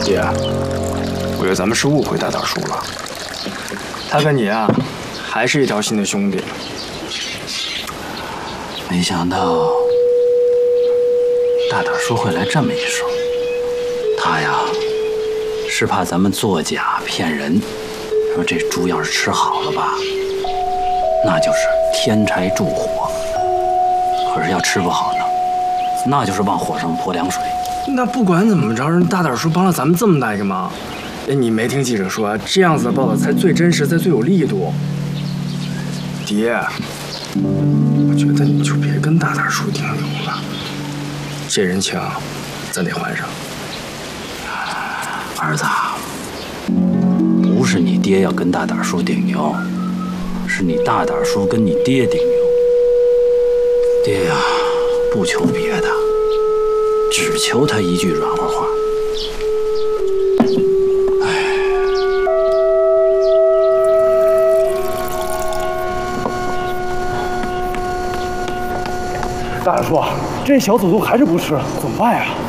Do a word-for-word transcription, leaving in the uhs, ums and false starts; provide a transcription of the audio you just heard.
爹，我觉得咱们是误会大大叔了。他跟你啊，还是一条心的兄弟。 没想到大大叔会来这么一手。他呀，是怕咱们作假骗人。说这猪要是吃好了吧，那就是添柴助火；可是要吃不好呢，那就是往火上泼凉水。 那不管怎么着，人大胆叔帮了咱们这么大一个忙，哎，你没听记者说，这样子的报道才最真实，才最有力度。爹，我觉得你就别跟大胆叔顶牛了，这人情咱得还上。 儿子，不是你爹要跟大胆叔顶牛，是你大胆叔跟你爹顶牛。爹呀，不求别的，只求他一句软和话。 大胆叔，这小祖宗还是不吃，怎么办呀？